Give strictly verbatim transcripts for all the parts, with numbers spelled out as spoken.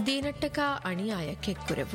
ದೀನಟ್ಟಕ ಅಣಿಯಾಯ ಕೆಕ್ಕುರೆವು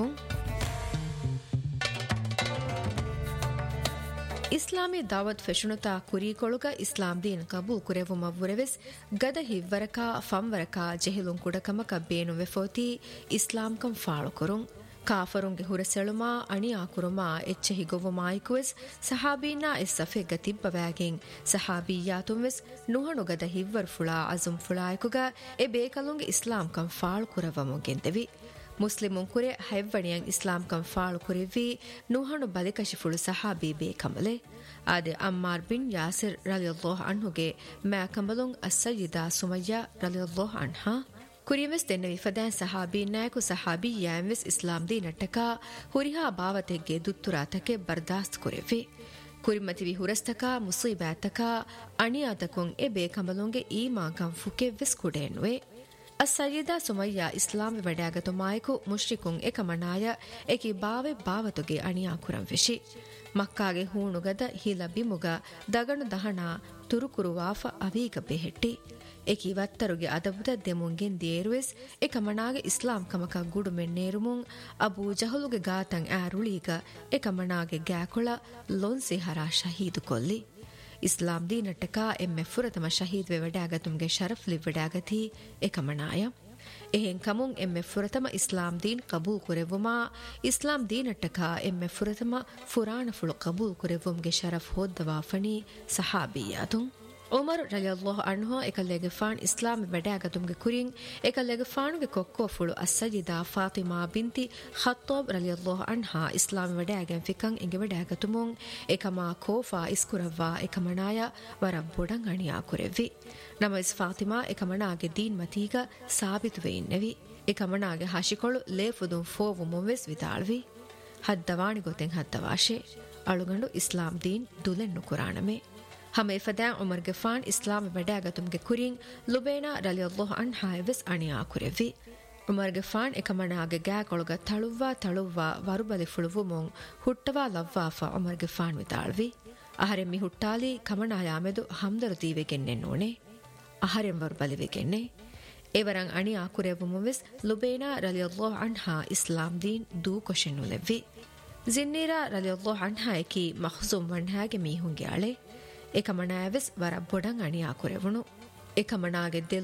ಇಸ್ಲಾಮಿ ದಾವತ್ ಫೆಶುನುತಾ ಕುರಿಕೊಳುಗ ಇಸ್ಲಾಂ ದೀನ್ ಕಬೂಲ್ ಕುರೆವು ಮವ್ವುರೆವೆಸ್ ಗದ ಹಿವ್ವರಕ ಫಂವರಕ ಜೆಹಿಲುಂ ಕುಡಕಮಕ ಬೇನು ವೆಫೋತಿ ಇಸ್ಲಾಂ ಕಂ ಫಾಳು ಕೊರುಂ ಕಾಫರುಂಗೆ ಹುರಸೆಳುಮಾ ಅಣಿಯಾ ಕುರುಮಾ ಎಚ್ಚೆ ಹಿಗೊವ್ವಮಾಯಿಕುವೆಸ್ ಸಹಾಬೀನಾ ಎಸ್ ಸಫೆ ಗತಿಬ್ಬವ್ಯಾಗೆಂ ಸಹಾಬೀಯಾತುಂವೆಸ್ ನುಹಣು ಗದ ಹಿವ್ವರ್ ಫುಳಾ ಅಜುಂ ಫುಳಾಯಕುಗ ಎ ಬೇಕಲುಂಗೆ ಇಸ್ಲಾಂ ಕಂ ಫಾಳು ಕುರವಮುಗೆಂದೆವಿ ಮುಸ್ಲಿಮುನ್ ಕುರೆ ಹೈವ್ವಣಿಯಂ ಇಸ್ಲಾಂ ಕಂ ಫಾಳು ಕುರೆವಿ ನುಹಣು ಬಲಿಕಶಿ ಫುಳು ಸಹಾಬಿ ಬೇಕಮಲೆ ಆದೆ ಅಮ್ಮಾರ್ ಬಿನ್ ಯಾಸಿರ್ ರಲಿಯಲ್ಲಾಹು ಅನ್ಹುಗೆ ಮಾ ಕಮಲುಂ ಅಸ್ಸಯ್ಯಿದಾ ಸುಮಯ್ಯ ರಲಿಯಲ್ಲಾಹು ಅನ್ಹಾ ಕುರಿವೆಸ್ ದೆನ್ನ ವಿಫದಾನ್ ಸಹಾಬಿ ನಾಯಕು ಸಹಾಬಿ ಯಾಂವೆಸ್ ಇಸ್ಲಾಂ ದೀನಟ್ಟಕ ಹುರಿಹಾ ಬಾವತೆಗ್ಗೆ ದುತ್ತುರಾತಕ್ಕೆ ಬರ್ದಾಸ್ತ್ ಕುರೆವಿ ಕುರಿಮತಿ ವಿಹುರಸ್ತಕ ಮುಸೀಬಾತಕ ಅಣಿಯಾತಕುಂ ಎ ಬೇಕಮಲುಂಗೆ ಈಮಾನ್ ಕಂ ಫುಕೆವೆಸ್ ಕುಡೇನ್ವೆ ಅಸ್ಸಯ್ಯಿದಾ ಸುಮಯ್ಯ ಇಸ್ಲಾಮಿ ವಡ್ಯಾಗತು ಮಾಯಕು ಮುಶ್ರಿಕುಂ ಎಕಮನಾಯ ಎಕಿ ಬಾವೆ ಬಾವತುಗೆ ಅಣಿಯಾ ಕುರಂವೆಶಿ ಮಕ್ಕಾಗೆ ಹೂಣುಗದ ಹಿಲ ಬಿಮುಗ ದಗಣು ದಹಣ ತುರುಕುರುವಾಫ ಅವೀಗ ಬೆಹೆಟ್ಟಿ ಎಕಿ ವತ್ತರುಗೆ ಅದಬುದ ದೆಮುಂಗೆನ್ ದಿಯೇರುವೆಸ್ ಎಕಮನಾಗೆ ಇಸ್ಲಾಂ ಕಮಕ ಗುಡುಮೆನ್ ನೇರುಮುಂ ಅಬೂ ಜಹಲುಗೆ ಗಾತಂ ಆರುಳೀಗ ಎಕಮನಾಗೆ ಗ್ಯಾಕೊಳ ಲೊನ್ಸಿ ಹರಾ ಶಹೀದು ಕೊಲ್ಲಿ ಇಸ್ಲಾಂ ದೀನಟ್ಟಕ ಎಮ್ಮೆ ಫುರತಮ ಶಹೀದ್ ವೆ ವಡ್ಯಾಗತುಂಗೆ ಶರಫ್ ಲಿ ವಡ್ಯಾಗತಿ ಎಕಮನಾಯ ಎಹೆನ್ ಕಮುಂ ಎಮ್ಮೆ ಫುರತಮ ಇಸ್ಲಾಂ ದೀನ್ ಕಬೂಲ್ ಕುರೆವುಮಾ ಇಸ್ಲಾಂ ದೀನಟ್ಟಕ ಎಮ್ಮೆ ಫುರತಮ ಫುರಾಣ ಫುಳು ಕಬೂಲ್ ಕುರೆವುಂಗೆ ಶರಫ್ ಹೋದ್ದವಾ ಫಣಿ ಸಹಾಬಿಯಾತುಂ ಉಮರ್ ರಲಿಯಲ್ಲಾಹು ಅನ್ಹು ಎಕಲ್ಲೆಗೆ ಫಾನ್ ಇಸ್ಲಾಂ ವಡ್ಯಾಗತುಂಗೆ ಕುರಿಂ ಎಕಲ್ಲೆಗೆ ಫಾನುಗೆ ಕೊಕ್ಕೋ ಫುಳು ಅಸ್ಸಯ್ಯಿದಾ ಫಾತಿಮಾ ಬಿಂತಿ ಖತ್ತಾಬ್ ರಲಿಯಲ್ಲಾಹು ಅನ್ಹಾ ಇಸ್ಲಾಂ ವಡ್ಯಾಗೆನ್ ಫಿಕಂ ಎಂಗೆ ವಡ್ಯಾಗತುಮುಂ ಎಕಮಾ ಕೋಫಾ ಇಸ್ಕುರವ್ವಾ ಎಕಮನಾಯ ವರಬ್ಬುಡಂ ಅಣಿಯಾ ಕುರೆವಿ ನಮಸ್ ಫಾತಿಮಾ ಎಕಮನಾಗೆ ದೀನ್ ಮತೀಗ ಸಾಬಿತು ವೆಯಿನ್ನೆವಿ ಎಕಮನಾಗೆ ಹಶಿಕೊಳು ಲೇಫುದುಂ ಫೋವು ಮುವೆಸ್ ವಿದಾಳ್ವಿ ಹದ್ದವಾಣಿ ಗೊತೆಂ ಹದ್ದವಾಶೆ ಅಳುಗಂಡು ಇಸ್ಲಾಂ ದೀನ್ ದುಲೆನ್ನು ಕುರಾಣಮೆ ಹಮೆ ಫದಾ ಉಮರ್ ಗಫಾನ್ ಇಸ್ಲಾಂ ವಡ್ಯಾಗತುಂಗೆ ಕುರಿಂ ಲುಬೇನಾ ರಲಿಯಲ್ಲಾಹು ಅನ್ಹಾ ಎವೆಸ್ ಅಣಿಯಾ ಕುರೆವಿ ಉಮರ್ ಗಫಾನ್ ಎಕಮನಾಗೆ ಗ್ಯಾಕೊಳುಗ ತಳುವ್ವಾ ತಳುವ್ವಾ ವರುಬಲಿ ಫುಳುವುಮುಂ ಹುಟ್ಟವಾ ಲವ್ವಾಫಾ ಉಮರ್ ಗಫಾನ್ ವಿದಾಳ್ವಿ ಅಹರೆಂ ಮಿ ಹುಟ್ಟಾಲಿ ಕಮನಾಯಾಮೆದು ಹಮ್ದರು ತೀವೆಗೆನ್ನೆನ್ನೋಣೆ ಅಹರೆಂ ವರುಬಲಿವೆಗೆನ್ನೆ ಎವರಂ ಅಣಿಯಾ ಕುರೆವುಮುವೆಸ್ ಲುಬೇನಾ ರಲಿಯಲ್ಲಾಹು ಅನ್ಹಾ ಇಸ್ಲಾಂ ದೀನ್ ದೂ ಕೊಶೆನ್ನು ಲೆವ್ವಿ ಜಿನ್ನೀರಾ ರಲಿಯಲ್ಲಾಹು ಅನ್ಹಾ ಎಕಿ ಮಖ್ಜೂಮ್ ವನ್ಹಾಗೆ ಮೀಹುಂಗೆ ಅಳೆ ಎಕಮನಾವೆಸ್ ವರ ಬೊಡಂ ಅಣಿಯಾ ಕುರೆವುಣು ಎಕಮನಾಗೆ